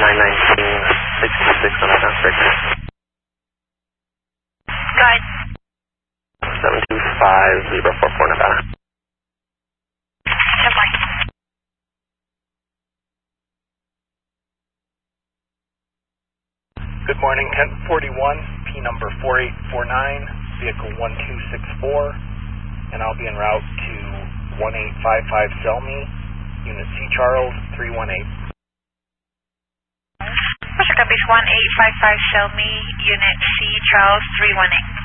919, 66 on the breaker. Go ahead. 725-044 Nevada. Good morning, 1041, P number 4849, vehicle 1264, and I'll be en route to 1855 Selmy, unit C Charles 318. Roger, copies 1855 Selmy, unit C Charles 318.